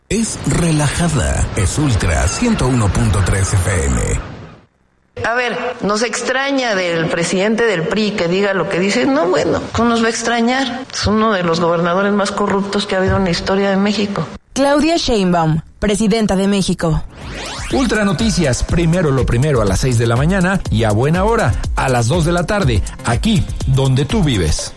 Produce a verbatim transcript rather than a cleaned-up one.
Es relajada. Es Ultra ciento uno punto tres F M. A ver, nos extraña del presidente del P R I que diga lo que dice. No, bueno, ¿cómo nos va a extrañar? Es uno de los gobernadores más corruptos que ha habido en la historia de México. Claudia Sheinbaum, presidenta de México. Ultra Noticias, primero lo primero a las seis de la mañana y a buena hora, a las dos de la tarde, aquí donde tú vives.